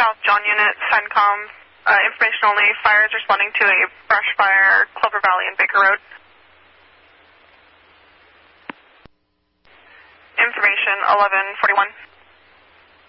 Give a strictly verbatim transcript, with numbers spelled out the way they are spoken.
South John Unit, CENTCOM, uh, information only, fires responding to a brush fire, Clover Valley and Baker Road. Information eleven forty-one.